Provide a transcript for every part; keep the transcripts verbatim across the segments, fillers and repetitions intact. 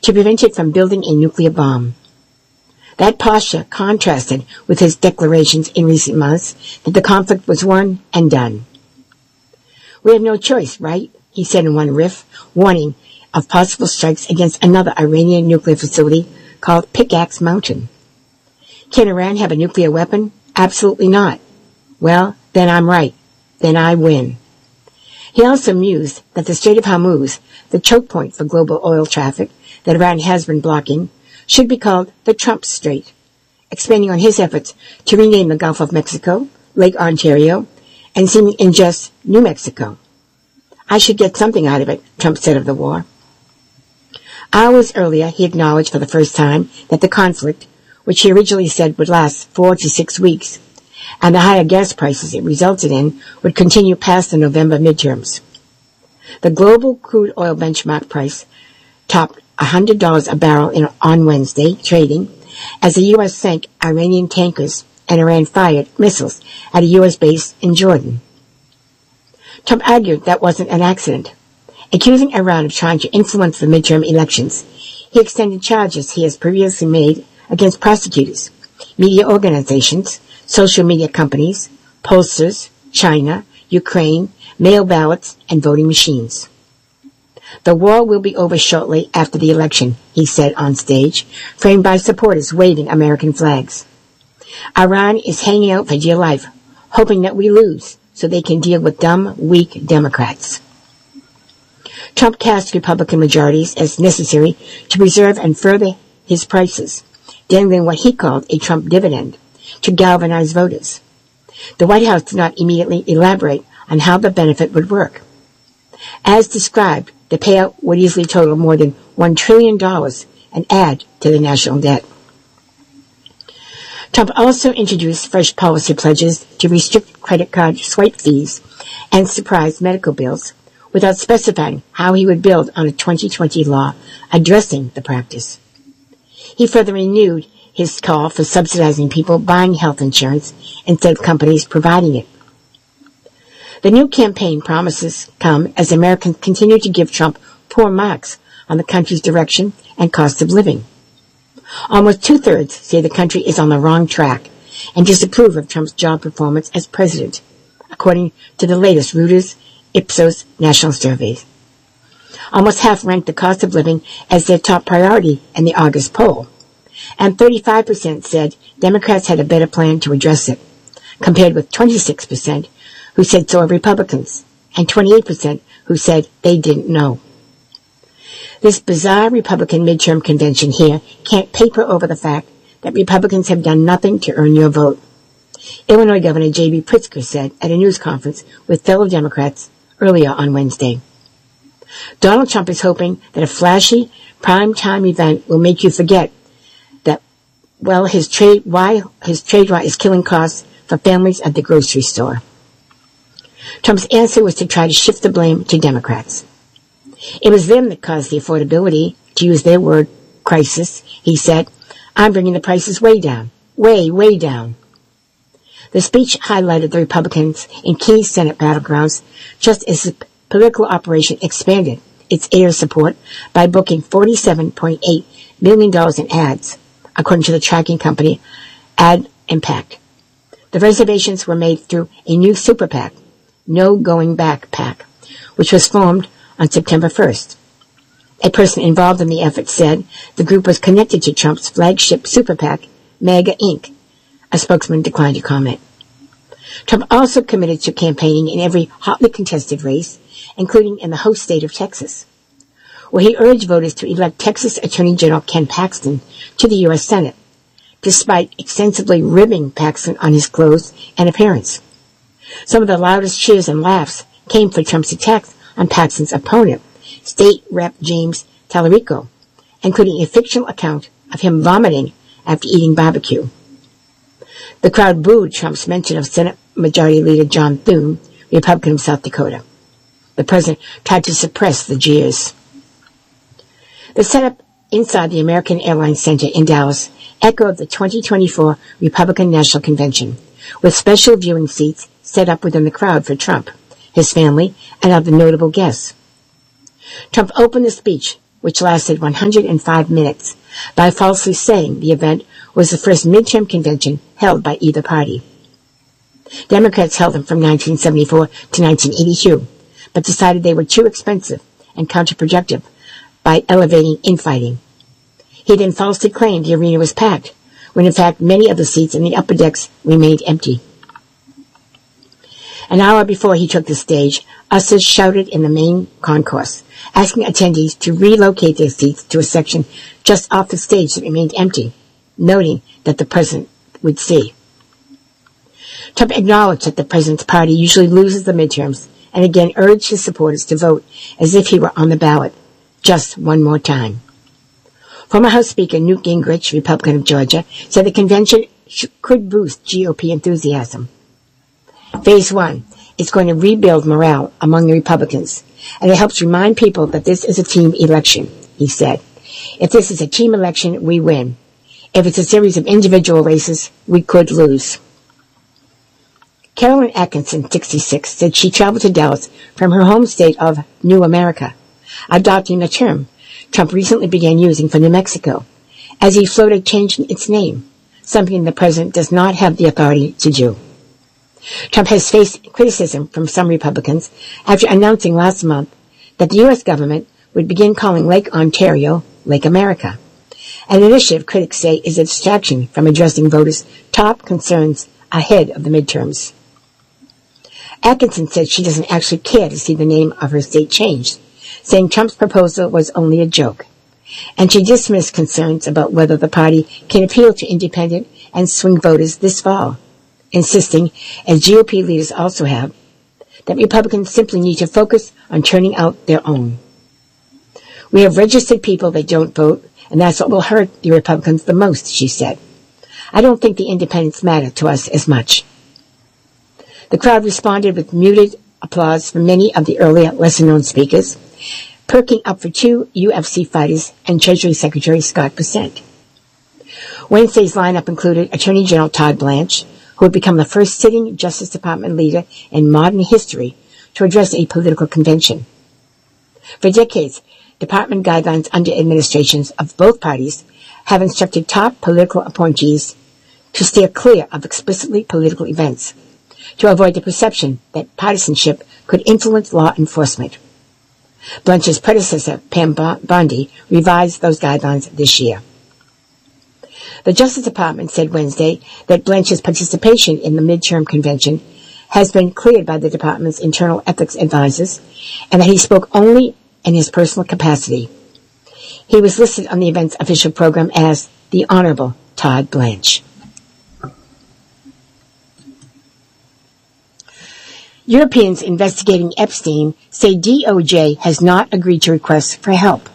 to prevent it from building a nuclear bomb. That posture contrasted with his declarations in recent months that the conflict was won and done. "We have no choice, right?" he said in one riff, warning of possible strikes against another Iranian nuclear facility called Pickaxe Mountain. "Can Iran have a nuclear weapon? Absolutely not." "Well, then I'm right. Then I win." He also mused that the Strait of Hormuz, the choke point for global oil traffic that Iran has been blocking, should be called the Trump Strait, expanding on his efforts to rename the Gulf of Mexico, Lake Ontario, and seeming in just New Mexico. "I should get something out of it," Trump said of the war. Hours earlier, he acknowledged for the first time that the conflict, which he originally said would last four to six weeks, and the higher gas prices it resulted in would continue past the November midterms. The global crude oil benchmark price topped one hundred dollars a barrel in, on Wednesday, trading, as the U S sank Iranian tankers and Iran fired missiles at a U S base in Jordan. Trump argued that wasn't an accident. Accusing Iran of trying to influence the midterm elections, he extended charges he has previously made against prosecutors, media organizations, social media companies, pollsters, China, Ukraine, mail ballots, and voting machines. "The war will be over shortly after the election," he said on stage, framed by supporters waving American flags. "Iran is hanging out for dear life, hoping that we lose so they can deal with dumb, weak Democrats." Trump cast Republican majorities as necessary to preserve and further his prices, dangling what he called a Trump dividend to galvanize voters. The White House did not immediately elaborate on how the benefit would work. As described, the payout would easily total more than one trillion dollars and add to the national debt. Trump also introduced fresh policy pledges to restrict credit card swipe fees and surprise medical bills, without specifying how he would build on a twenty twenty law addressing the practice. He further renewed his call for subsidizing people buying health insurance instead of companies providing it. The new campaign promises come as Americans continue to give Trump poor marks on the country's direction and cost of living. Almost two-thirds say the country is on the wrong track and disapprove of Trump's job performance as president, according to the latest Reuters Ipsos national surveys. Almost half ranked the cost of living as their top priority in the August poll, and thirty-five percent said Democrats had a better plan to address it, compared with twenty-six percent who said so of Republicans, and twenty-eight percent who said they didn't know. This bizarre Republican midterm convention here can't paper over the fact that Republicans have done nothing to earn your vote. Illinois Governor J B Pritzker said at a news conference with fellow Democrats earlier on Wednesday. Donald Trump is hoping that a flashy, prime-time event will make you forget that, well, his trade, why his trade war is killing costs for families at the grocery store. Trump's answer was to try to shift the blame to Democrats. It was them that caused the affordability, to use their word, crisis, he said. "I'm bringing the prices way down, way, way down." The speech highlighted the Republicans in key Senate battlegrounds just as the political operation expanded its air support by booking forty-seven point eight million dollars in ads, according to the tracking company Ad Impact. The reservations were made through a new super PAC, No Going Back PAC, which was formed on September first. A person involved in the effort said the group was connected to Trump's flagship super PAC, MAGA Incorporated. A spokesman declined to comment. Trump also committed to campaigning in every hotly contested race, including in the host state of Texas, where he urged voters to elect Texas Attorney General Ken Paxton to the U S Senate, despite extensively ribbing Paxton on his clothes and appearance. Some of the loudest cheers and laughs came for Trump's attacks on Paxton's opponent, State Representative James Tallarico, including a fictional account of him vomiting after eating barbecue. The crowd booed Trump's mention of Senate Majority Leader John Thune, Republican of South Dakota. The president tried to suppress the jeers. The setup inside the American Airlines Center in Dallas echoed the twenty twenty-four Republican National Convention, with special viewing seats set up within the crowd for Trump, his family, and other notable guests. Trump opened the speech which lasted one hundred five minutes, by falsely saying the event was the first midterm convention held by either party. Democrats held them from nineteen seventy-four to nineteen eighty-two, but decided they were too expensive and counterproductive by elevating infighting. He then falsely claimed the arena was packed, when in fact many of the seats in the upper decks remained empty. An hour before he took the stage, ushers shouted in the main concourse, asking attendees to relocate their seats to a section just off the stage that remained empty, noting that the president would see. Trump acknowledged that the president's party usually loses the midterms and again urged his supporters to vote as if he were on the ballot, just one more time. Former House Speaker Newt Gingrich, Republican of Georgia, said the convention sh- could boost G O P enthusiasm. Phase one is going to rebuild morale among the Republicans, and it helps remind people that this is a team election, he said. If this is a team election, we win. If it's a series of individual races, we could lose. Carolyn Atkinson, sixty-six, said she traveled to Dallas from her home state of New America, adopting a term Trump recently began using for New Mexico, as he floated changing its name, something the president does not have the authority to do. Trump has faced criticism from some Republicans after announcing last month that the U S government would begin calling Lake Ontario Lake America, an initiative critics say is a distraction from addressing voters' top concerns ahead of the midterms. Atkinson said she doesn't actually care to see the name of her state changed, saying Trump's proposal was only a joke, and she dismissed concerns about whether the party can appeal to independent and swing voters this fall, insisting, as G O P leaders also have, that Republicans simply need to focus on turning out their own. We have registered people that don't vote, and that's what will hurt the Republicans the most, she said. I don't think the independents matter to us as much. The crowd responded with muted applause from many of the earlier, lesser-known speakers, perking up for two U F C fighters and Treasury Secretary Scott Bessent. Wednesday's lineup included Attorney General Todd Blanche, who would become the first sitting Justice Department leader in modern history to address a political convention. For decades, department guidelines under administrations of both parties have instructed top political appointees to steer clear of explicitly political events, to avoid the perception that partisanship could influence law enforcement. Blanche's predecessor, Pam Bondi, revised those guidelines this year. The Justice Department said Wednesday that Blanche's participation in the midterm convention has been cleared by the department's internal ethics advisors, and that he spoke only in his personal capacity. He was listed on the event's official program as the Honorable Todd Blanche. Europeans investigating Epstein say D O J has not agreed to requests for help.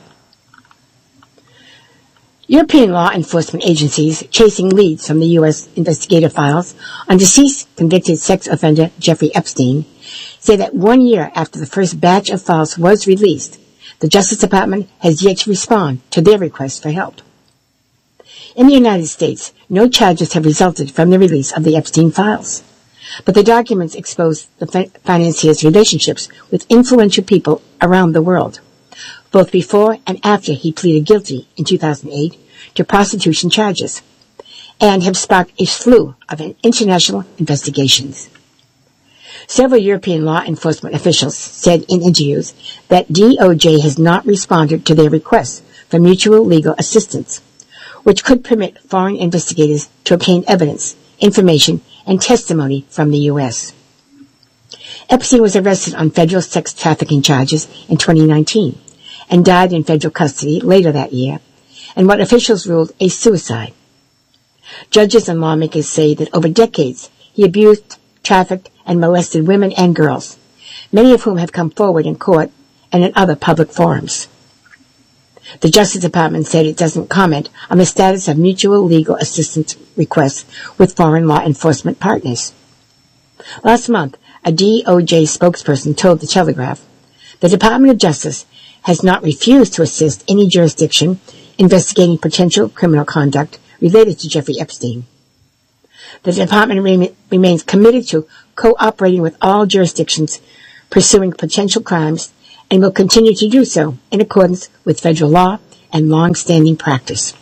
European law enforcement agencies chasing leads from the U S investigative files on deceased convicted sex offender Jeffrey Epstein say that one year after the first batch of files was released, the Justice Department has yet to respond to their request for help. In the United States, no charges have resulted from the release of the Epstein files, but the documents expose the financier's relationships with influential people around the world, both before and after he pleaded guilty in two thousand eight to prostitution charges, and have sparked a slew of international investigations. Several European law enforcement officials said in interviews that D O J has not responded to their requests for mutual legal assistance, which could permit foreign investigators to obtain evidence, information, and testimony from the U S. Epstein was arrested on federal sex trafficking charges in twenty nineteen and died in federal custody later that year, and what officials ruled a suicide. Judges and lawmakers say that over decades he abused, trafficked, and molested women and girls, many of whom have come forward in court and in other public forums. The Justice Department said it doesn't comment on the status of mutual legal assistance requests with foreign law enforcement partners. Last month, a D O J spokesperson told The Telegraph the Department of Justice has not refused to assist any jurisdiction investigating potential criminal conduct related to Jeffrey Epstein. The department re- remains committed to cooperating with all jurisdictions pursuing potential crimes and will continue to do so in accordance with federal law and long-standing practice.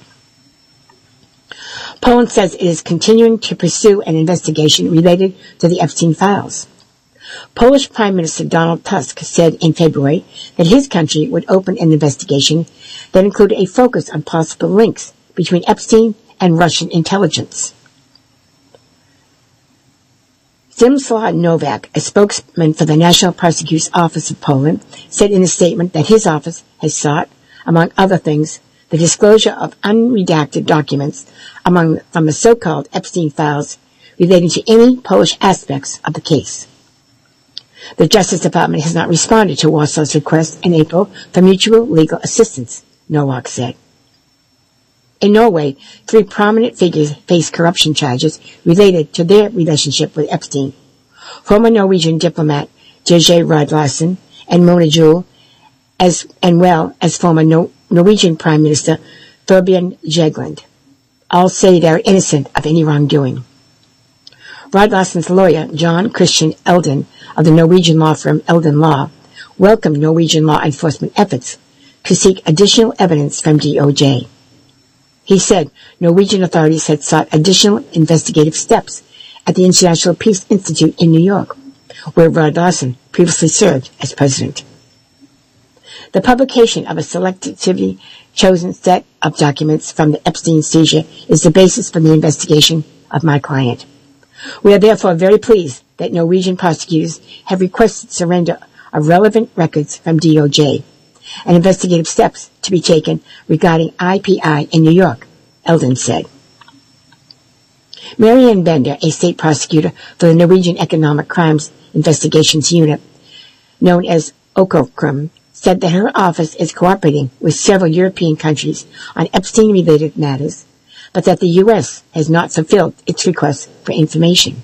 Poland says it is continuing to pursue an investigation related to the Epstein files. Polish Prime Minister Donald Tusk said in February that his country would open an investigation that included a focus on possible links between Epstein and Russian intelligence. Zdzisław Novak, a spokesman for the National Prosecutor's Office of Poland, said in a statement that his office has sought, among other things, the disclosure of unredacted documents among from the so-called Epstein files relating to any Polish aspects of the case. The Justice Department has not responded to Warsaw's request in April for mutual legal assistance, Nowak said. In Norway, three prominent figures face corruption charges related to their relationship with Epstein. Former Norwegian diplomat Geir Rod Larsen and Mona Juul, as and well as former no- Norwegian Prime Minister Thorbjørn Jagland. All say they are innocent of any wrongdoing. Rod Larsen's lawyer, John Christian Elden, of the Norwegian law firm Elden Law, welcomed Norwegian law enforcement efforts to seek additional evidence from D O J. He said Norwegian authorities had sought additional investigative steps at the International Peace Institute in New York, where Rod Larsen previously served as president. The publication of a selectively chosen set of documents from the Epstein seizure is the basis for the investigation of my client. We are therefore very pleased that Norwegian prosecutors have requested surrender of relevant records from D O J and investigative steps to be taken regarding I P I in New York, Elden said. Marianne Bender, a state prosecutor for the Norwegian Economic Crimes Investigations Unit, known as Økokrim, said that her office is cooperating with several European countries on Epstein-related matters, but that the U S has not fulfilled its request for information.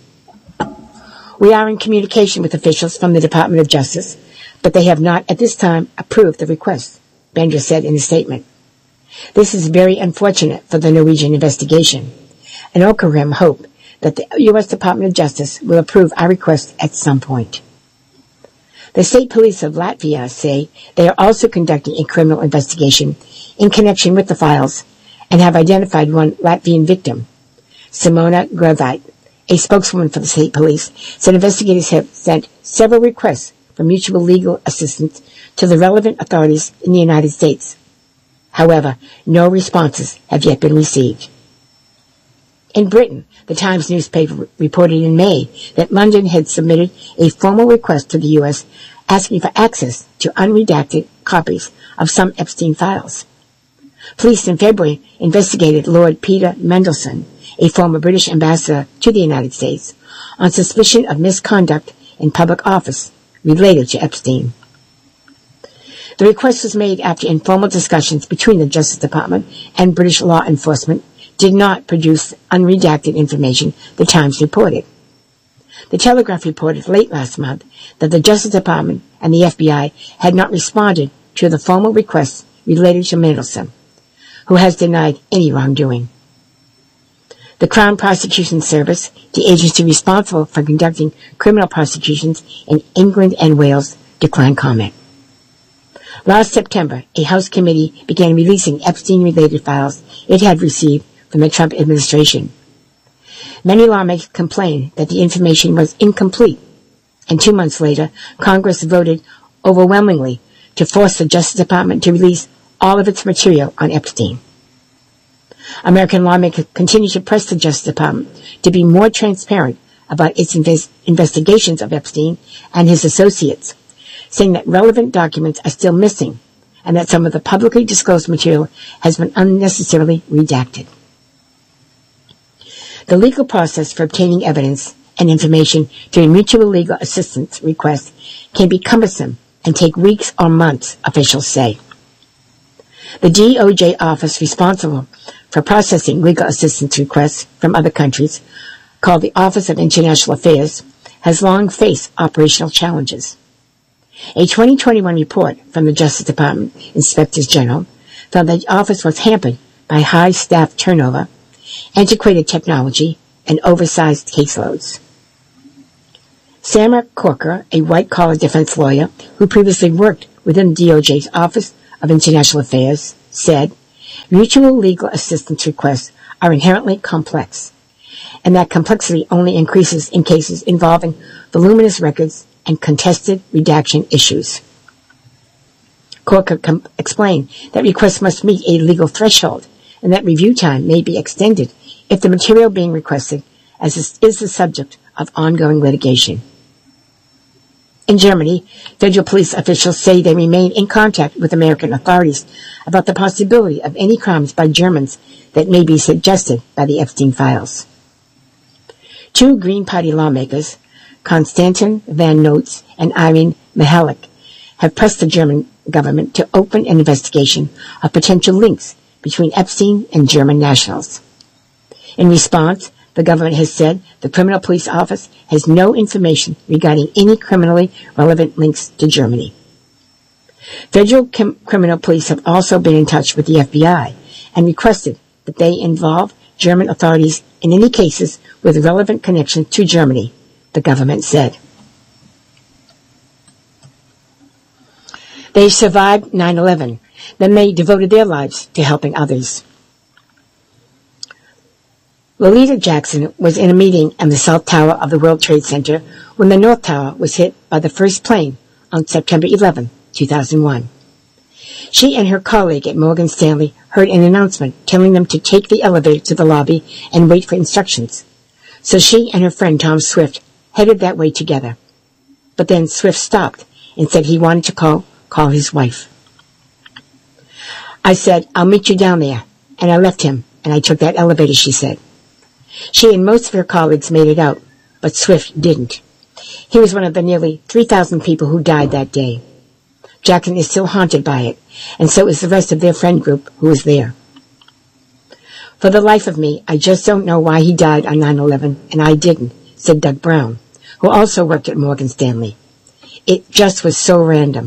We are in communication with officials from the Department of Justice, but they have not at this time approved the request, Bender said in a statement. This is very unfortunate for the Norwegian investigation, and Økokrim hope that the U S Department of Justice will approve our request at some point. The state police of Latvia say they are also conducting a criminal investigation in connection with the files and have identified one Latvian victim. Simona Grevite, a spokeswoman for the state police, said investigators have sent several requests for mutual legal assistance to the relevant authorities in the United States. However, no responses have yet been received. In Britain, the Times newspaper reported in May that London had submitted a formal request to the U S asking for access to unredacted copies of some Epstein files. Police in February investigated Lord Peter Mandelson, a former British ambassador to the United States, on suspicion of misconduct in public office related to Epstein. The request was made after informal discussions between the Justice Department and British law enforcement did not produce unredacted information, the Times reported. The Telegraph reported late last month that the Justice Department and the F B I had not responded to the formal requests related to Mandelson, who has denied any wrongdoing. The Crown Prosecution Service, the agency responsible for conducting criminal prosecutions in England and Wales, declined comment. Last September, a House committee began releasing Epstein-related files it had received from the Trump administration. Many lawmakers complained that the information was incomplete, and two months later, Congress voted overwhelmingly to force the Justice Department to release all of its material on Epstein. American lawmakers continue to press the Justice Department to be more transparent about its invest- investigations of Epstein and his associates, saying that relevant documents are still missing and that some of the publicly disclosed material has been unnecessarily redacted. The legal process for obtaining evidence and information during mutual legal assistance requests can be cumbersome and take weeks or months, officials say. The D O J office responsible for processing legal assistance requests from other countries, called the Office of International Affairs, has long faced operational challenges. A twenty twenty-one report from the Justice Department Inspectors General found that the office was hampered by high staff turnover, antiquated technology, and oversized caseloads. Samar Corker, a white-collar defense lawyer who previously worked within the D O J's Office of International Affairs, said mutual legal assistance requests are inherently complex, and that complexity only increases in cases involving voluminous records and contested redaction issues. Corker com- explained that requests must meet a legal threshold and that review time may be extended if the material being requested as is, is the subject of ongoing litigation. In Germany, federal police officials say they remain in contact with American authorities about the possibility of any crimes by Germans that may be suggested by the Epstein files. Two Green Party lawmakers, Konstantin Van Notes and Irene Mihalik, have pressed the German government to open an investigation of potential links between Epstein and German nationals. In response, the government has said the Criminal Police Office has no information regarding any criminally relevant links to Germany. Federal com- criminal police have also been in touch with the F B I and requested that they involve German authorities in any cases with relevant connection to Germany, the government said. They survived nine eleven, then they devoted their lives to helping others. Lolita Jackson was in a meeting in the South Tower of the World Trade Center when the North Tower was hit by the first plane on September eleventh, two thousand one. She and her colleague at Morgan Stanley heard an announcement telling them to take the elevator to the lobby and wait for instructions. So she and her friend Tom Swift headed that way together. But then Swift stopped and said he wanted to call, call his wife. I said, I'll meet you down there. And I left him and I took that elevator, she said. She and most of her colleagues made it out, but Swift didn't. He was one of the nearly three thousand people who died that day. Jackson is still haunted by it, and so is the rest of their friend group who was there. For the life of me, I just don't know why he died on nine eleven, and I didn't, said Doug Brown, who also worked at Morgan Stanley. It just was so random.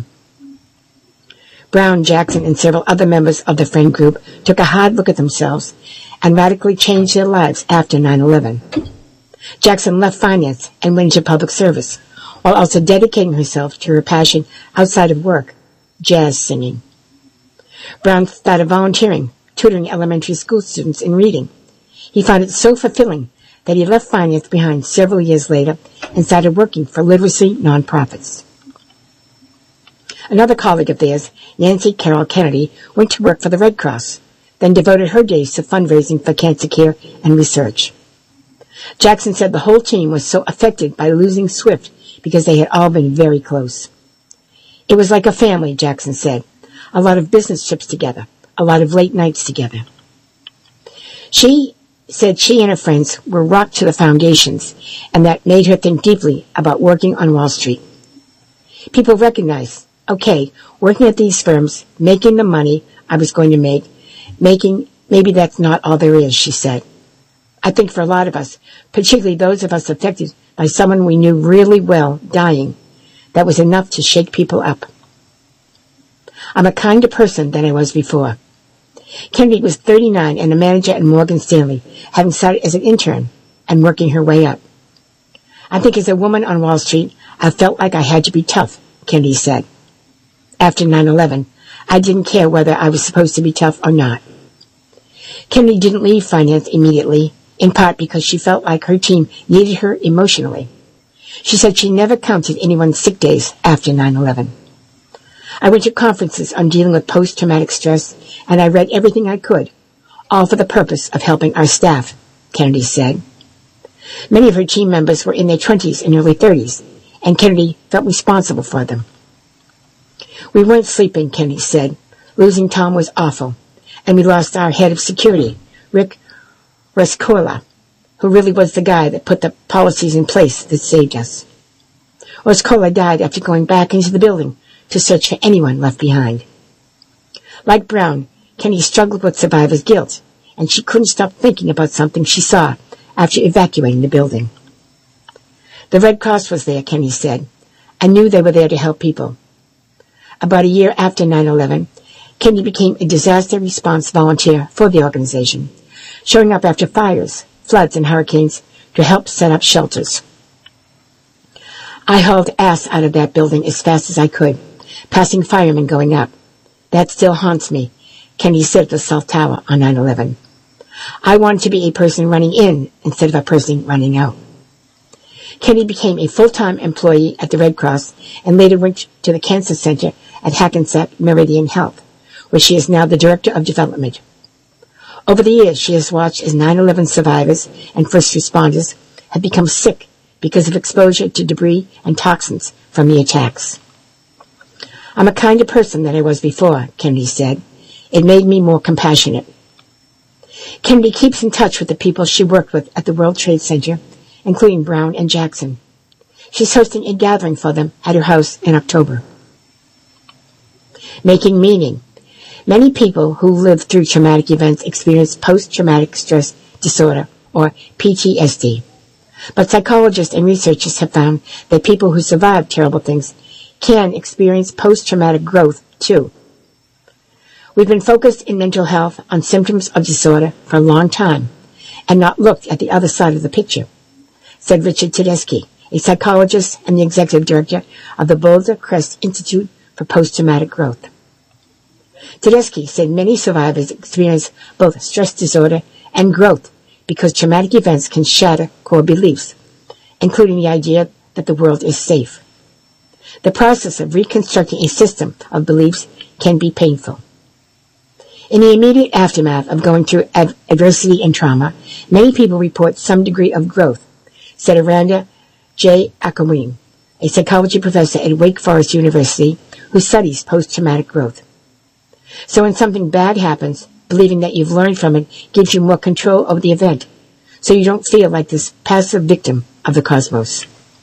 Brown, Jackson, and several other members of the friend group took a hard look at themselves and radically changed their lives after nine eleven. Jackson left finance and went into public service, while also dedicating herself to her passion outside of work, jazz singing. Brown started volunteering, tutoring elementary school students in reading. He found it so fulfilling that he left finance behind several years later and started working for literacy nonprofits. Another colleague of theirs, Nancy Carroll Kennedy, went to work for the Red Cross, then devoted her days to fundraising for cancer care and research. Jackson said the whole team was so affected by losing Swift because they had all been very close. It was like a family, Jackson said. A lot of business trips together, a lot of late nights together. She said she and her friends were rocked to the foundations, and that made her think deeply about working on Wall Street. People recognized, okay, working at these firms, making the money I was going to make, making, maybe that's not all there is, she said. I think for a lot of us, particularly those of us affected by someone we knew really well dying, that was enough to shake people up. I'm a kinder person than I was before. Kennedy was thirty-nine and a manager at Morgan Stanley, having started as an intern and working her way up. I think as a woman on Wall Street, I felt like I had to be tough, Kennedy said. After nine eleven, I didn't care whether I was supposed to be tough or not. Kennedy didn't leave finance immediately, in part because she felt like her team needed her emotionally. She said she never counted anyone's sick days after nine eleven. I went to conferences on dealing with post-traumatic stress, and I read everything I could, all for the purpose of helping our staff, Kennedy said. Many of her team members were in their twenties and early thirties, and Kennedy felt responsible for them. We weren't sleeping, Kennedy said. Losing Tom was awful, and we lost our head of security, Rick Rescorla, who really was the guy that put the policies in place that saved us. Rescorla died after going back into the building to search for anyone left behind. Like Brown, Kennedy struggled with survivor's guilt, and she couldn't stop thinking about something she saw after evacuating the building. The Red Cross was there, Kennedy said. I knew they were there to help people. About a year after nine eleven, Kennedy became a disaster response volunteer for the organization, showing up after fires, floods, and hurricanes to help set up shelters. I hauled ass out of that building as fast as I could, passing firemen going up. That still haunts me, Kennedy said at the South Tower on nine eleven. I wanted to be a person running in instead of a person running out. Kennedy became a full-time employee at the Red Cross and later went to the Cancer Center at Hackensack Meridian Health, where she is now the Director of Development. Over the years, she has watched as nine eleven survivors and first responders have become sick because of exposure to debris and toxins from the attacks. I'm a kinder person than I was before, Kennedy said. It made me more compassionate. Kennedy keeps in touch with the people she worked with at the World Trade Center, including Brown and Jackson. She's hosting a gathering for them at her house in October. Making meaning. Many people who live through traumatic events experience post-traumatic stress disorder, or P T S D. But psychologists and researchers have found that people who survive terrible things can experience post-traumatic growth, too. We've been focused in mental health on symptoms of disorder for a long time and not looked at the other side of the picture, said Richard Tedeschi, a psychologist and the executive director of the Boulder Crest Institute for Post-Traumatic Growth. Tedeschi said many survivors experience both stress disorder and growth because traumatic events can shatter core beliefs, including the idea that the world is safe. The process of reconstructing a system of beliefs can be painful. In the immediate aftermath of going through ad- adversity and trauma, many people report some degree of growth, said Aranda J. Akawim, a psychology professor at Wake Forest University who studies post-traumatic growth. So when something bad happens, believing that you've learned from it gives you more control over the event, so you don't feel like this passive victim of the cosmos.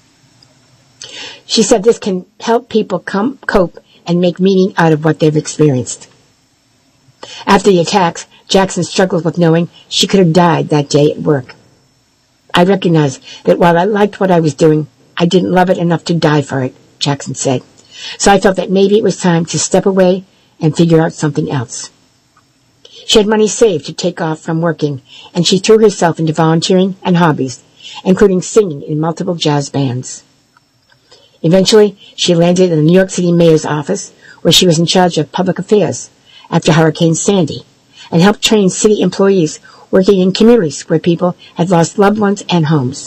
She said this can help people come, cope and make meaning out of what they've experienced. After the attacks, Jackson struggled with knowing she could have died that day at work. I recognized that while I liked what I was doing, I didn't love it enough to die for it, Jackson said. So I felt that maybe it was time to step away and figure out something else. She had money saved to take off from working, and she threw herself into volunteering and hobbies, including singing in multiple jazz bands. Eventually, she landed in the New York City mayor's office, where she was in charge of public affairs after Hurricane Sandy, and helped train city employees working in communities where people had lost loved ones and homes.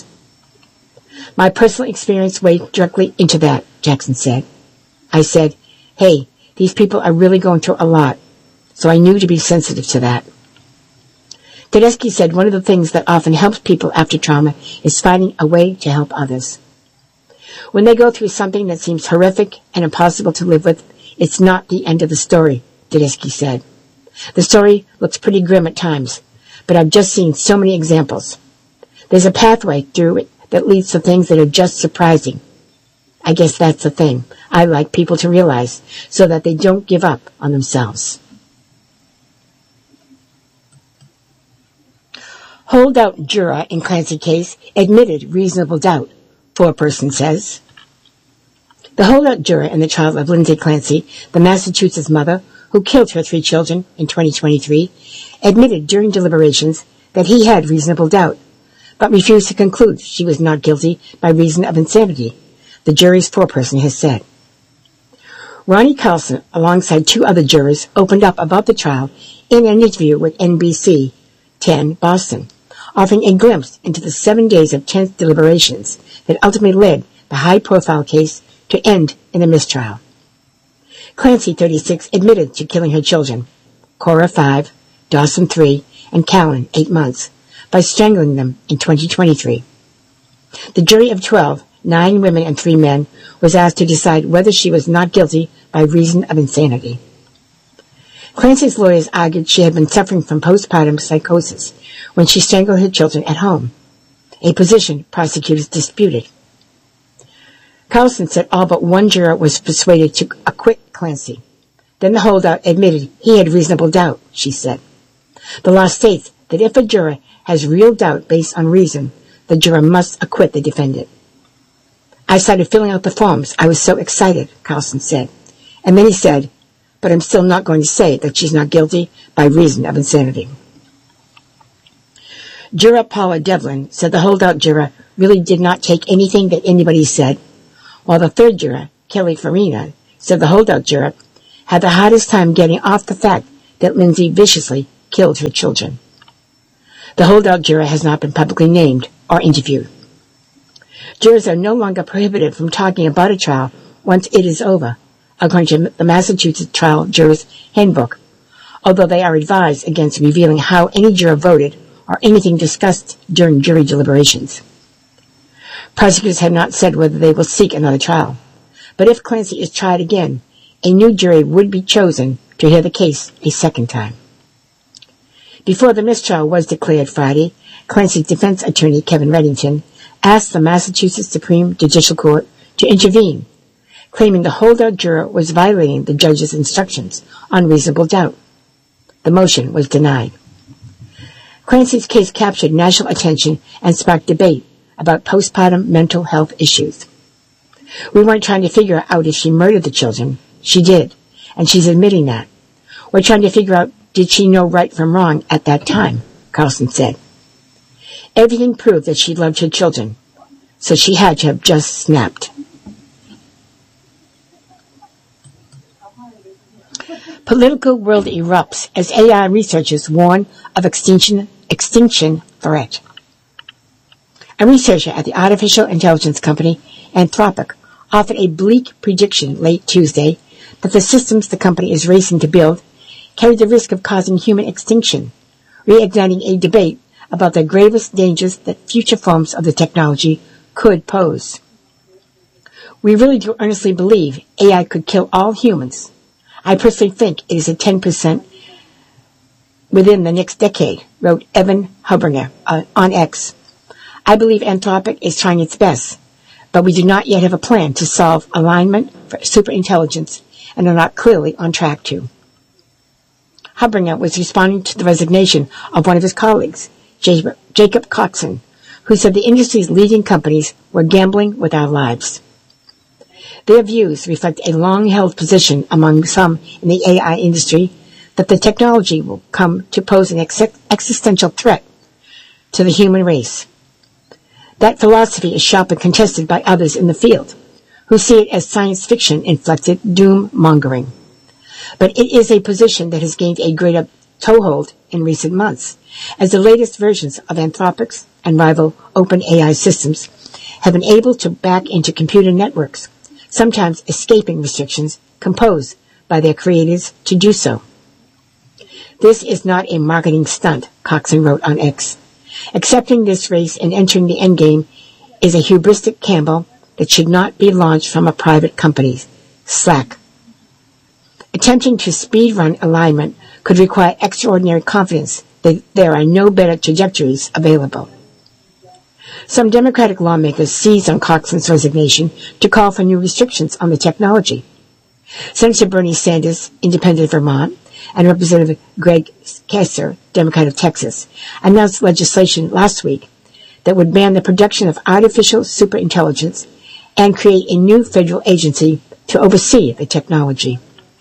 My personal experience weighed directly into that, Jackson said. I said, hey, these people are really going through a lot, so I knew to be sensitive to that. Tedeschi said one of the things that often helps people after trauma is finding a way to help others. When they go through something that seems horrific and impossible to live with, it's not the end of the story, Tedeschi said. The story looks pretty grim at times, but I've just seen so many examples. There's a pathway through it that leads to things that are just surprising. I guess that's the thing I like people to realize so that they don't give up on themselves. Holdout juror in Clancy case admitted reasonable doubt, foreperson says. The holdout juror in the trial of Lindsay Clancy, the Massachusetts mother who killed her three children in twenty twenty-three, admitted during deliberations that he had reasonable doubt, but refused to conclude she was not guilty by reason of insanity, the jury's foreperson has said. Ronnie Carlson, alongside two other jurors, opened up about the trial in an interview with N B C ten Boston, offering a glimpse into the seven days of tense deliberations that ultimately led the high-profile case to end in a mistrial. Clancy, thirty-six, admitted to killing her children, Cora, five, Dawson, three, and Callan, eight months, by strangling them in twenty twenty-three. The jury of twelve, nine women and three men, was asked to decide whether she was not guilty by reason of insanity. Clancy's lawyers argued she had been suffering from postpartum psychosis when she strangled her children at home, a position prosecutors disputed. Carlson said all but one juror was persuaded to acquit Clancy. Then the holdout admitted he had reasonable doubt, she said. The law states that if a juror has real doubt based on reason, the juror must acquit the defendant. I started filling out the forms. I was so excited, Carlson said. And then he said, but I'm still not going to say that she's not guilty by reason of insanity. Juror Paula Devlin said the holdout juror really did not take anything that anybody said, while the third juror, Kelly Farina, said the holdout juror had the hardest time getting off the fact that Lindsay viciously killed her children. The holdout juror has not been publicly named or interviewed. Jurors are no longer prohibited from talking about a trial once it is over, according to the Massachusetts Trial Jurors Handbook, although they are advised against revealing how any juror voted or anything discussed during jury deliberations. Prosecutors have not said whether they will seek another trial, but if Clancy is tried again, a new jury would be chosen to hear the case a second time. Before the mistrial was declared Friday, Clancy's defense attorney, Kevin Reddington, asked the Massachusetts Supreme Judicial Court to intervene, claiming the holdout juror was violating the judge's instructions on reasonable doubt. The motion was denied. Clancy's case captured national attention and sparked debate about postpartum mental health issues. We weren't trying to figure out if she murdered the children. She did, and she's admitting that. We're trying to figure out, did she know right from wrong at that time, Carlson said. Everything proved that she loved her children, so she had to have just snapped. Political world erupts as A I researchers warn of extinction, extinction threat. A researcher at the artificial intelligence company Anthropic offered a bleak prediction late Tuesday that the systems the company is racing to build carry the risk of causing human extinction, reigniting a debate about the gravest dangers that future forms of the technology could pose. We really do earnestly believe A I could kill all humans. I personally think it is a ten percent within the next decade, wrote Evan Hubringer uh, on X. I believe Anthropic is trying its best, but we do not yet have a plan to solve alignment for superintelligence and are not clearly on track to. Hubringer was responding to the resignation of one of his colleagues, Jacob Coxon, who said the industry's leading companies were gambling with our lives. Their views reflect a long-held position among some in the A I industry that the technology will come to pose an ex- existential threat to the human race. That philosophy is sharply contested by others in the field, who see it as science fiction-inflected doom-mongering. But it is a position that has gained a greater toehold in recent months, as the latest versions of Anthropic's and rival OpenAI systems have been able to back into computer networks, sometimes escaping restrictions imposed by their creators to do so. This is not a marketing stunt, Coxon wrote on X. Accepting this race and entering the endgame is a hubristic gamble that should not be launched from a private company, Slack. Attempting to speed-run alignment could require extraordinary confidence that there are no better trajectories available. Some Democratic lawmakers seized on Coxon's resignation to call for new restrictions on the technology. Senator Bernie Sanders, Independent of Vermont, and Representative Greg Kasser, Democrat of Texas, announced legislation last week that would ban the production of artificial superintelligence and create a new federal agency to oversee the technology.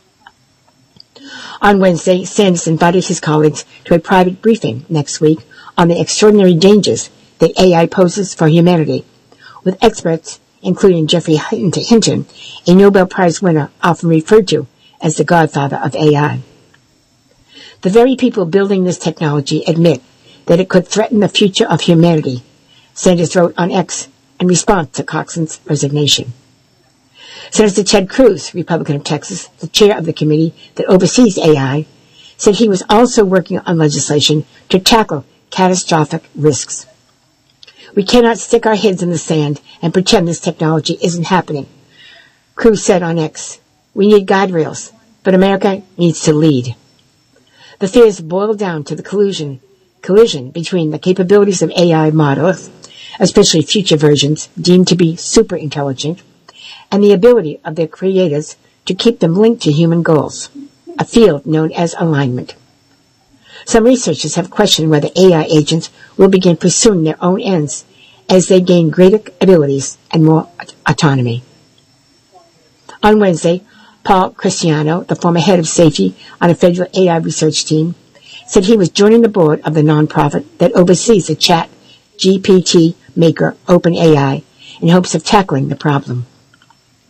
On Wednesday, Sanders invited his colleagues to a private briefing next week on the extraordinary dangers that A I poses for humanity, with experts including Geoffrey Hinton, a Nobel Prize winner often referred to as the godfather of A I. The very people building this technology admit that it could threaten the future of humanity, Sanders wrote on X in response to Coxon's resignation. Senator Ted Cruz, Republican of Texas, the chair of the committee that oversees A I, said he was also working on legislation to tackle catastrophic risks. We cannot stick our heads in the sand and pretend this technology isn't happening, Cruz said on X. We need guardrails, but America needs to lead. The fears boil down to the collusion, collision between the capabilities of A I models, especially future versions deemed to be super intelligent, and the ability of their creators to keep them linked to human goals, a field known as alignment. Some researchers have questioned whether A I agents will begin pursuing their own ends as they gain greater abilities and more autonomy. On Wednesday, Paul Cristiano, the former head of safety on a federal A I research team, said he was joining the board of the nonprofit that oversees the chat G P T maker OpenAI in hopes of tackling the problem.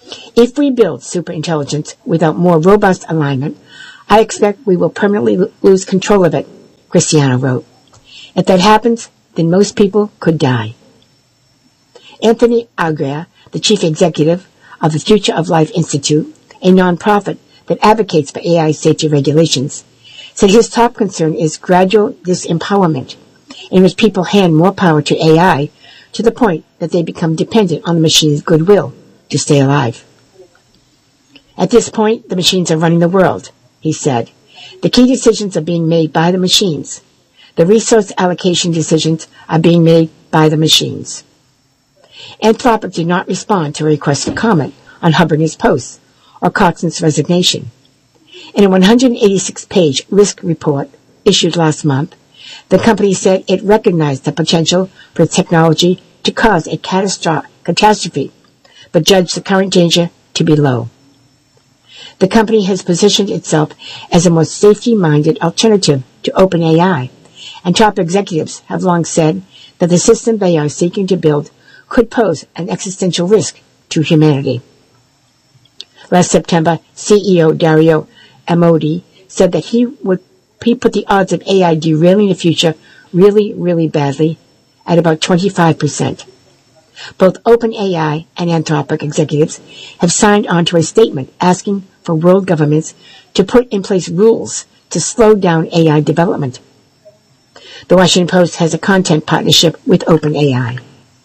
If we build superintelligence without more robust alignment, I expect we will permanently lo- lose control of it, Cristiano wrote. If that happens, then most people could die. Anthony Agria, the chief executive of the Future of Life Institute, a nonprofit that advocates for A I safety regulations, said his top concern is gradual disempowerment, in which people hand more power to A I to the point that they become dependent on the machine's goodwill to stay alive. At this point, the machines are running the world, he said. The key decisions are being made by the machines. The resource allocation decisions are being made by the machines. Anthropic did not respond to a request for comment on Hubbard's post or Coxon's resignation. In a one hundred eighty-six page risk report issued last month, the company said it recognized the potential for technology to cause a catastrophe, but judged the current danger to be low. The company has positioned itself as a more safety-minded alternative to OpenAI, and top executives have long said that the system they are seeking to build could pose an existential risk to humanity. Last September, C E O Dario Amodei said that he would he put the odds of A I derailing the future really, really badly at about twenty-five percent. Both OpenAI and Anthropic executives have signed on to a statement asking for world governments to put in place rules to slow down A I development. The Washington Post has a content partnership with OpenAI.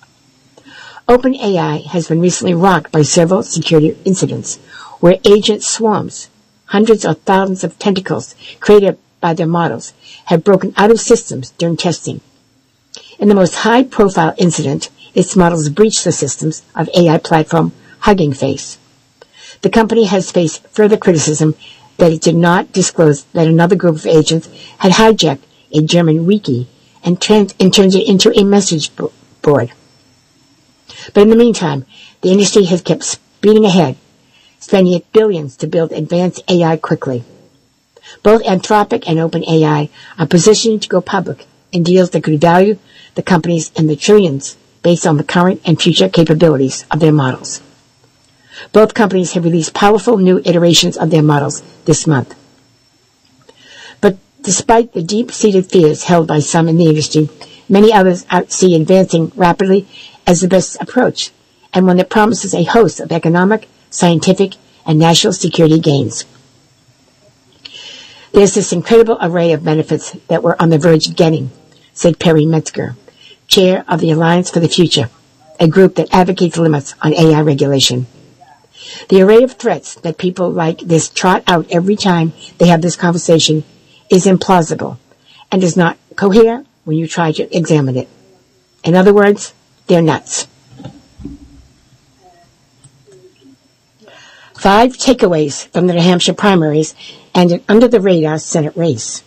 OpenAI has been recently rocked by several security incidents where agent swarms, hundreds or thousands of tentacles created by their models, have broken out of systems during testing. In the most high-profile incident, its models breached the systems of A I platform Hugging Face. The company has faced further criticism that it did not disclose that another group of agents had hijacked a German wiki and, trans- and turned it into a message bo- board. But in the meantime, the industry has kept speeding ahead, spending it billions to build advanced A I quickly. Both Anthropic and OpenAI are positioning to go public in deals that could value the companies in the trillions based on the current and future capabilities of their models. Both companies have released powerful new iterations of their models this month. But despite the deep-seated fears held by some in the industry, many others see advancing rapidly as the best approach, and one that promises a host of economic, scientific, and national security gains. There's this incredible array of benefits that we're on the verge of getting, said Perry Metzger, chair of the Alliance for the Future, a group that advocates limits on A I regulation. The array of threats that people like this trot out every time they have this conversation is implausible and does not cohere when you try to examine it. In other words, they're nuts. Five takeaways from the New Hampshire primaries and an under-the-radar Senate race.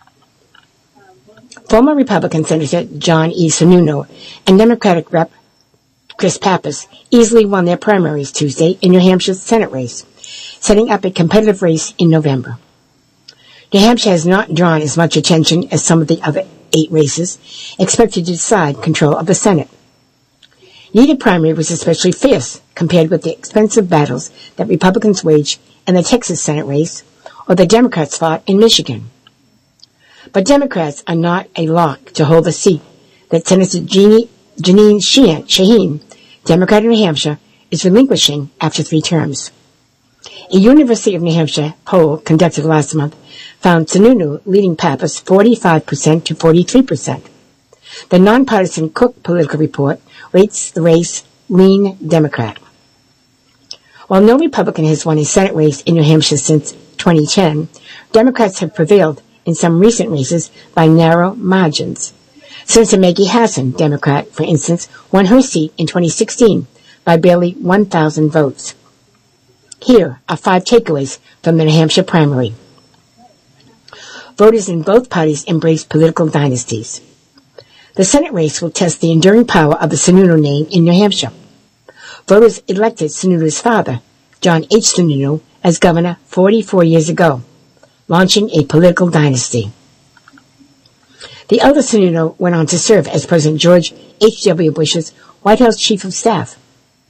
Former Republican Senator John E. Sununu and Democratic Rep Chris Pappas easily won their primaries Tuesday in New Hampshire's Senate race, setting up a competitive race in November. New Hampshire has not drawn as much attention as some of the other eight races expected to decide control of the Senate. Neither primary was especially fierce compared with the expensive battles that Republicans waged in the Texas Senate race or the Democrats fought in Michigan. But Democrats are not a lock to hold the seat that Senator Jeannie, Jeanine Shaheen, Democrat of New Hampshire, is relinquishing after three terms. A University of New Hampshire poll conducted last month found Sununu leading Pappas forty-five percent to forty-three percent. The nonpartisan Cook Political Report rates the race lean Democrat. While no Republican has won a Senate race in New Hampshire since twenty ten, Democrats have prevailed in some recent races by narrow margins. Senator Maggie Hassan, Democrat, for instance, won her seat in twenty sixteen by barely one thousand votes. Here are five takeaways from the New Hampshire primary. Voters in both parties embrace political dynasties. The Senate race will test the enduring power of the Sununu name in New Hampshire. Voters elected Sununu's father, John H. Sununu, as governor forty-four years ago, launching a political dynasty. The elder Sununu went on to serve as President George H W. Bush's White House Chief of Staff.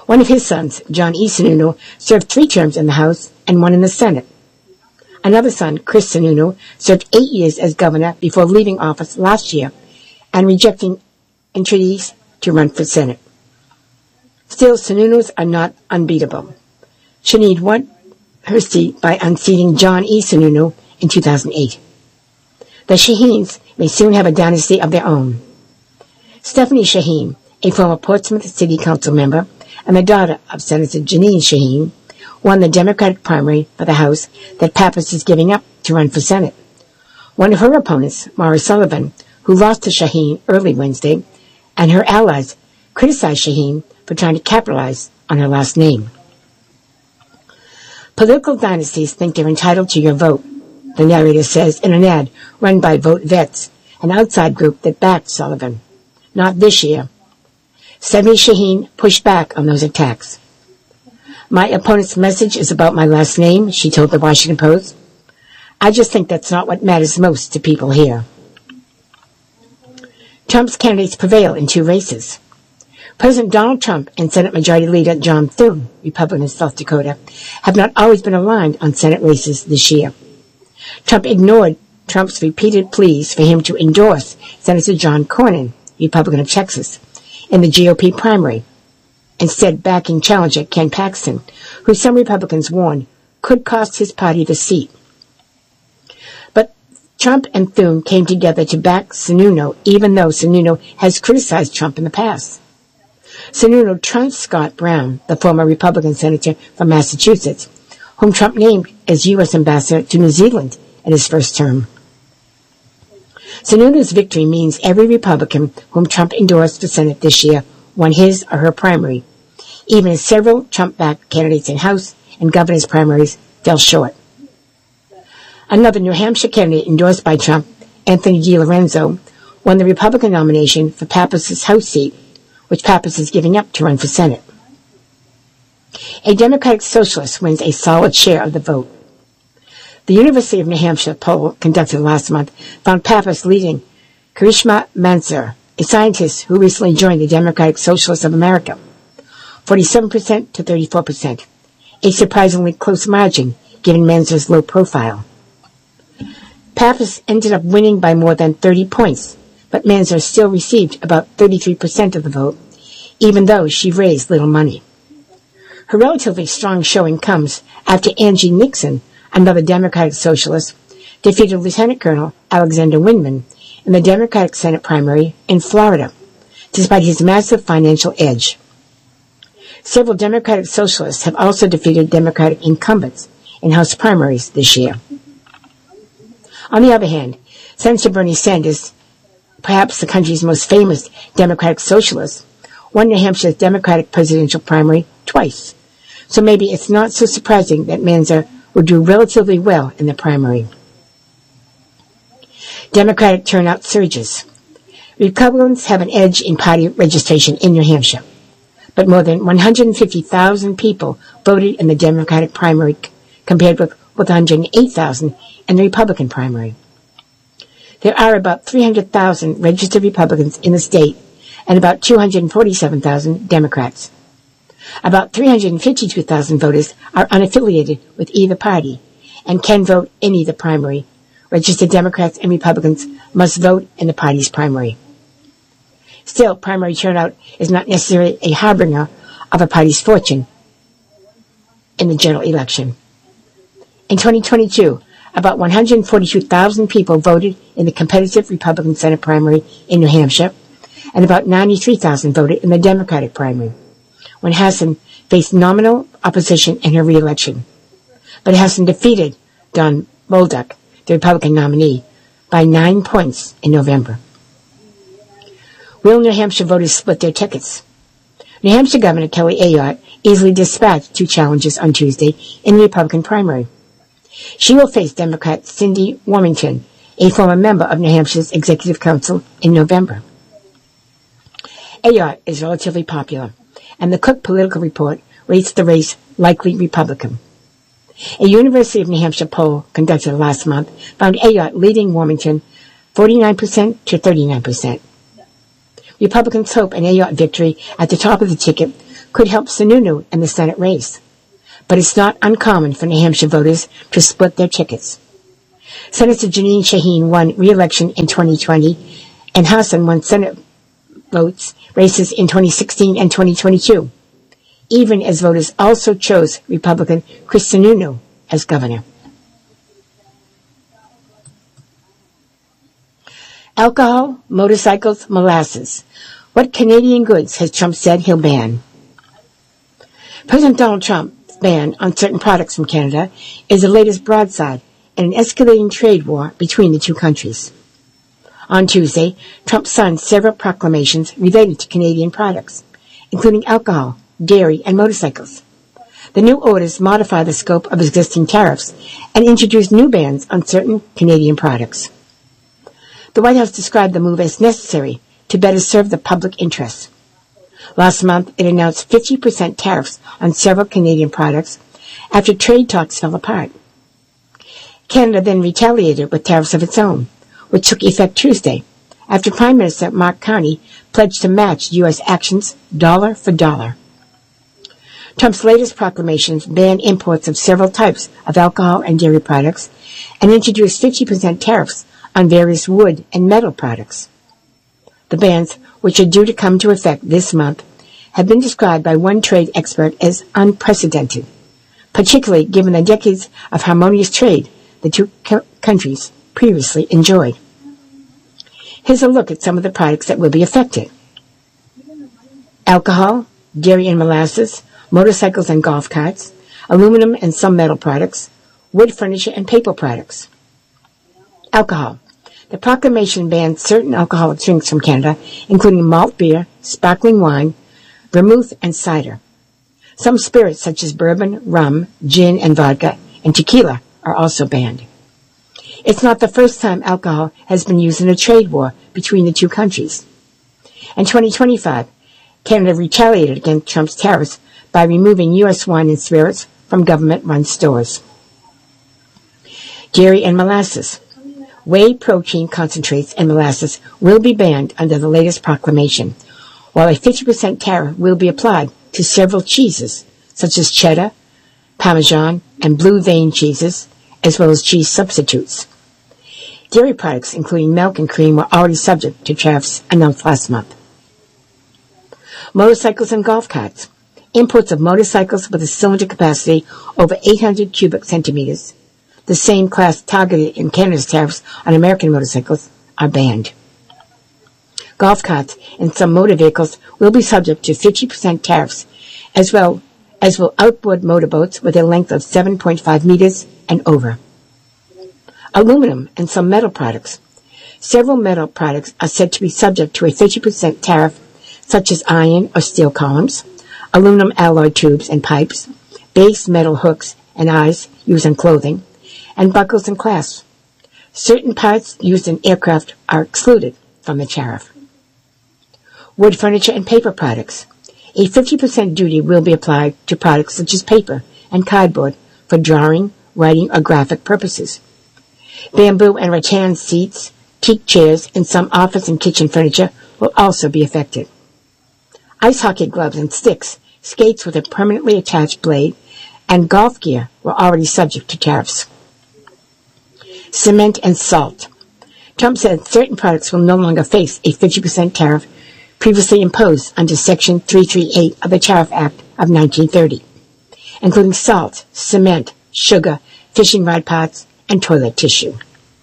One of his sons, John E. Sununu, served three terms in the House and one in the Senate. Another son, Chris Sununu, served eight years as governor before leaving office last year and rejecting entreaties to run for Senate. Still, Sununus are not unbeatable. Shaheen won her seat by unseating John E. Sununu in two thousand eight. The Shaheens may soon have a dynasty of their own. Stephanie Shaheen, a former Portsmouth City Council member and the daughter of Senator Jeanine Shaheen, won the Democratic primary for the House that Pappas is giving up to run for Senate. One of her opponents, Maura Sullivan, who lost to Shaheen early Wednesday, and her allies criticized Shaheen for trying to capitalize on her last name. Political dynasties think they're entitled to your vote, the narrator says in an ad run by Vote Vets, an outside group that backed Sullivan. Not this year. Stephanie Shaheen pushed back on those attacks. My opponent's message is about my last name, she told the Washington Post. I just think that's not what matters most to people here. Trump's candidates prevail in two races. President Donald Trump and Senate Majority Leader John Thune, Republican of South Dakota, have not always been aligned on Senate races this year. Trump ignored Trump's repeated pleas for him to endorse Senator John Cornyn, Republican of Texas, in the G O P primary, instead backing challenger Ken Paxton, who some Republicans warned could cost his party the seat. But Trump and Thune came together to back Sununu, even though Sununu has criticized Trump in the past. Sununu trumped Scott Brown, the former Republican senator from Massachusetts, whom Trump named as U S ambassador to New Zealand in his first term. Sununu's victory means every Republican whom Trump endorsed for Senate this year won his or her primary, even as several Trump-backed candidates in House and governor's primaries fell short. Another New Hampshire candidate endorsed by Trump, Anthony DiLorenzo, won the Republican nomination for Pappas's House seat, which Pappas is giving up to run for Senate. A Democratic socialist wins a solid share of the vote. The University of New Hampshire poll conducted last month found Pappas leading Karishma Mansur, a scientist who recently joined the Democratic Socialists of America, forty-seven percent to thirty-four percent, a surprisingly close margin given Mansur's low profile. Pappas ended up winning by more than thirty points, but Mansur still received about thirty-three percent of the vote, even though she raised little money. Her relatively strong showing comes after Angie Nixon, another Democratic socialist, defeated Lieutenant Colonel Alexander Windman in the Democratic Senate primary in Florida, despite his massive financial edge. Several Democratic socialists have also defeated Democratic incumbents in House primaries this year. On the other hand, Senator Bernie Sanders, perhaps the country's most famous Democratic socialist, won New Hampshire's Democratic presidential primary twice. So maybe it's not so surprising that Mansur will do relatively well in the primary. Democratic turnout surges. Republicans have an edge in party registration in New Hampshire, but more than one hundred fifty thousand people voted in the Democratic primary compared with, with one hundred eight thousand in the Republican primary. There are about three hundred thousand registered Republicans in the state and about two hundred forty-seven thousand Democrats. About three hundred fifty-two thousand voters are unaffiliated with either party and can vote in either primary. Registered Democrats and Republicans must vote in the party's primary. Still, primary turnout is not necessarily a harbinger of a party's fortune in the general election. In twenty twenty-two, about one hundred forty-two thousand people voted in the competitive Republican Senate primary in New Hampshire, and about ninety-three thousand voted in the Democratic primary, when Hassan faced nominal opposition in her re-election. But Hassan defeated Don Bolduc, the Republican nominee, by nine points in November. Will New Hampshire voters split their tickets? New Hampshire Governor Kelly Ayotte easily dispatched two challenges on Tuesday in the Republican primary. She will face Democrat Cindy Warmington, a former member of New Hampshire's Executive Council, in November. Ayotte is relatively popular, and the Cook Political Report rates the race likely Republican. A University of New Hampshire poll conducted last month found Ayotte leading Warmington forty-nine percent to thirty-nine percent. Republicans hope an Ayotte victory at the top of the ticket could help Sununu in the Senate race. But it's not uncommon for New Hampshire voters to split their tickets. Senator Jeanine Shaheen won re-election in twenty twenty, and Hassan won Senate votes races in twenty sixteen and twenty twenty-two, even as voters also chose Republican Chris Sununu as governor. Alcohol, motorcycles, molasses. What Canadian goods has Trump said he'll ban? President Donald Trump's ban on certain products from Canada is the latest broadside in an escalating trade war between the two countries. On Tuesday, Trump signed several proclamations related to Canadian products, including alcohol, dairy, and motorcycles. The new orders modify the scope of existing tariffs and introduce new bans on certain Canadian products. The White House described the move as necessary to better serve the public interest. Last month, it announced fifty percent tariffs on several Canadian products after trade talks fell apart. Canada then retaliated with tariffs of its own, which took effect Tuesday, after Prime Minister Mark Carney pledged to match U S actions dollar for dollar. Trump's latest proclamations banned imports of several types of alcohol and dairy products and introduced fifty percent tariffs on various wood and metal products. The bans, which are due to come into effect this month, have been described by one trade expert as unprecedented, particularly given the decades of harmonious trade the two co- countries previously enjoyed. Here's a look at some of the products that will be affected. Alcohol, dairy and molasses, motorcycles and golf carts, aluminum and some metal products, wood furniture and paper products. Alcohol. The proclamation banned certain alcoholic drinks from Canada, including malt beer, sparkling wine, vermouth, and cider. Some spirits such as bourbon, rum, gin, and vodka, and tequila are also banned. It's not the first time alcohol has been used in a trade war between the two countries. In twenty twenty-five, Canada retaliated against Trump's tariffs by removing U S wine and spirits from government-run stores. Dairy and molasses. Whey protein concentrates and molasses will be banned under the latest proclamation, while a fifty percent tariff will be applied to several cheeses, such as cheddar, Parmesan, and blue vein cheeses, as well as cheese substitutes. Dairy products, including milk and cream, were already subject to tariffs announced last month. Motorcycles and golf carts. Imports of motorcycles with a cylinder capacity over eight hundred cubic centimeters, the same class targeted in Canada's tariffs on American motorcycles, are banned. Golf carts and some motor vehicles will be subject to fifty percent tariffs, as well as will outboard motorboats with a length of seven point five meters and over. Aluminum and some metal products. Several metal products are said to be subject to a fifty percent tariff, such as iron or steel columns, aluminum alloy tubes and pipes, base metal hooks and eyes used in clothing, and buckles and clasps. Certain parts used in aircraft are excluded from the tariff. Wood furniture and paper products. A fifty percent duty will be applied to products such as paper and cardboard for drawing, writing, or graphic purposes. Bamboo and rattan seats, teak chairs, and some office and kitchen furniture will also be affected. Ice hockey gloves and sticks, skates with a permanently attached blade, and golf gear were already subject to tariffs. Cement and salt. Trump said certain products will no longer face a fifty percent tariff previously imposed under Section three thirty-eight of the Tariff Act of nineteen thirty, including salt, cement, sugar, fishing rod pots, and toilet tissue.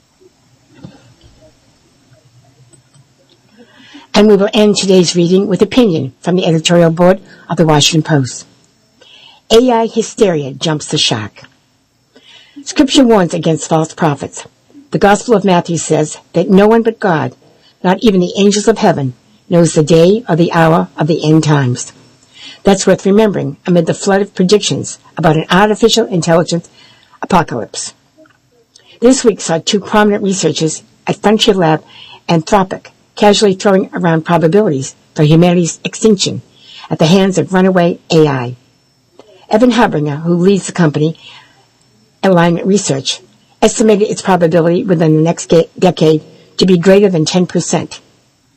And we will end today's reading with opinion from the editorial board of the Washington Post. A I hysteria jumps the shark. Scripture warns against false prophets. The Gospel of Matthew says that no one but God, not even the angels of heaven, knows the day or the hour of the end times. That's worth remembering amid the flood of predictions about an artificial intelligence apocalypse. This week saw two prominent researchers at Frontier Lab Anthropic casually throwing around probabilities for humanity's extinction at the hands of runaway A I. Evan Habringer, who leads the company Alignment Research, estimated its probability within the next ga- decade to be greater than ten percent.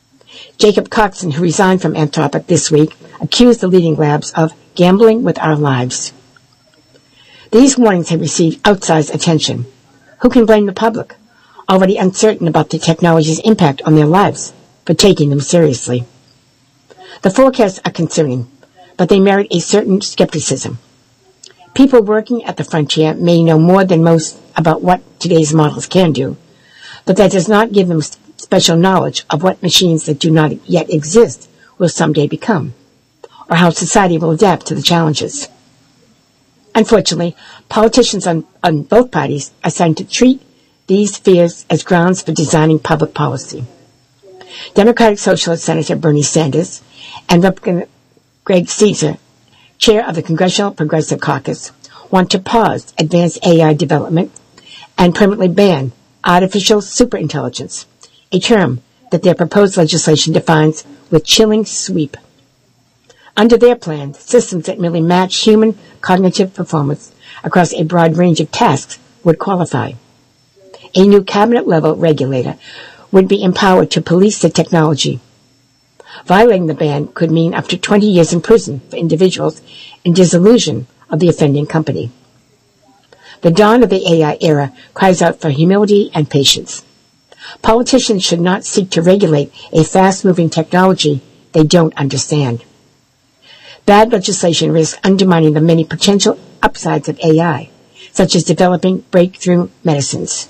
Jacob Coxon, who resigned from Anthropic this week, accused the leading labs of gambling with our lives. These warnings have received outsized attention. Who can blame the public, already uncertain about the technology's impact on their lives, for taking them seriously? The forecasts are concerning, but they merit a certain skepticism. People working at the frontier may know more than most about what today's models can do, but that does not give them special knowledge of what machines that do not yet exist will someday become, or how society will adapt to the challenges. Unfortunately, politicians on, on both parties are starting to treat these fears as grounds for designing public policy. Democratic Socialist Senator Bernie Sanders and Republican Greg Caesar, chair of the Congressional Progressive Caucus, want to pause advanced A I development and permanently ban artificial superintelligence, a term that their proposed legislation defines with chilling sweep. Under their plan, systems that merely match human cognitive performance across a broad range of tasks would qualify. A new cabinet-level regulator would be empowered to police the technology. Violating the ban could mean up to twenty years in prison for individuals and dissolution of the offending company. The dawn of the A I era cries out for humility and patience. Politicians should not seek to regulate a fast-moving technology they don't understand. Bad legislation risks undermining the many potential upsides of A I, such as developing breakthrough medicines.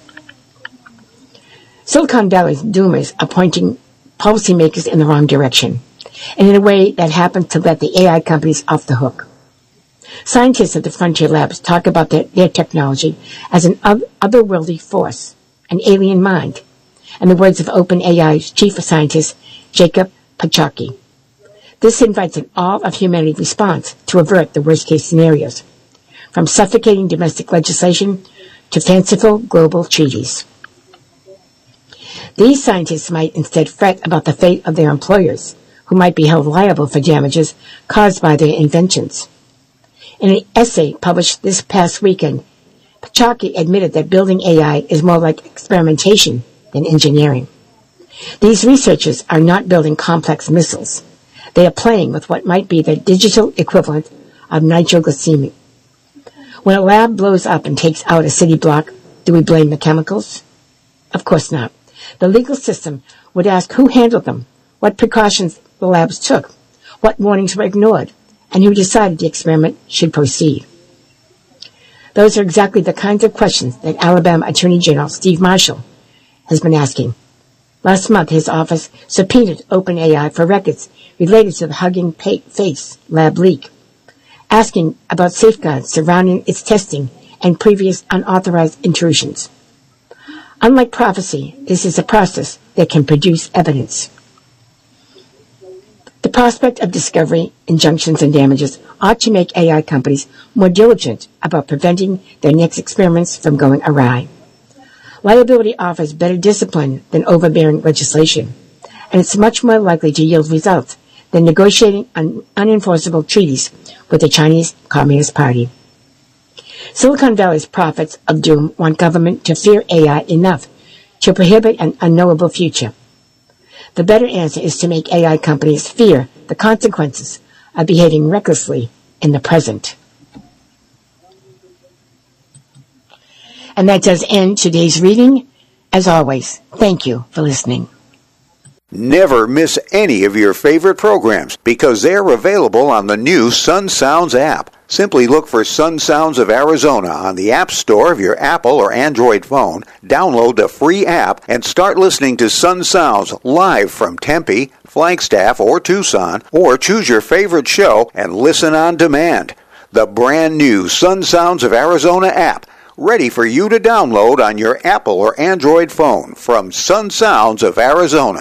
Silicon Valley's doomers are pointing policymakers in the wrong direction, and in a way that happens to let the A I companies off the hook. Scientists at the Frontier Labs talk about their, their technology as an otherworldly force, an alien mind, in the words of OpenAI's chief scientist, Jacob Pachaki. This invites an all-of-humanity response to avert the worst-case scenarios, from suffocating domestic legislation to fanciful global treaties. These scientists might instead fret about the fate of their employers, who might be held liable for damages caused by their inventions. In an essay published this past weekend, Pachaki admitted that building A I is more like experimentation than engineering. These researchers are not building complex missiles. They are playing with what might be the digital equivalent of nitroglycemia. When a lab blows up and takes out a city block, do we blame the chemicals? Of course not. The legal system would ask who handled them, what precautions the labs took, what warnings were ignored, and who decided the experiment should proceed. Those are exactly the kinds of questions that Alabama Attorney General Steve Marshall has been asking. Last month, his office subpoenaed OpenAI for records related to the Hugging Face lab leak, asking about safeguards surrounding its testing and previous unauthorized intrusions. Unlike prophecy, this is a process that can produce evidence. The prospect of discovery, injunctions, and damages ought to make A I companies more diligent about preventing their next experiments from going awry. Liability offers better discipline than overbearing legislation, and it's much more likely to yield results than negotiating un- unenforceable treaties with the Chinese Communist Party. Silicon Valley's prophets of doom want government to fear A I enough to prohibit an unknowable future. The better answer is to make A I companies fear the consequences of behaving recklessly in the present. And that does end today's reading. As always, thank you for listening. Never miss any of your favorite programs because they're available on the new Sun Sounds app. Simply look for Sun Sounds of Arizona on the App Store of your Apple or Android phone, download the free app, and start listening to Sun Sounds live from Tempe, Flagstaff, or Tucson, or choose your favorite show and listen on demand. The brand new Sun Sounds of Arizona app, ready for you to download on your Apple or Android phone from Sun Sounds of Arizona.